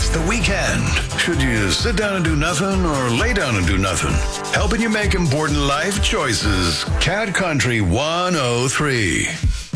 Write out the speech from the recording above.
It's the weekend. Should you sit down and do nothing or lay down and do nothing? Helping you make important life choices. Cat Country 103.